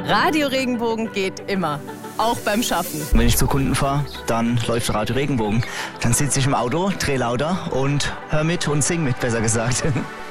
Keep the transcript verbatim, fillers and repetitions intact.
Radio Regenbogen geht immer. Auch beim Schaffen. Wenn ich zu Kunden fahre, dann läuft Radio Regenbogen. Dann sitze ich im Auto, drehe lauter und hör mit und sing mit, besser gesagt.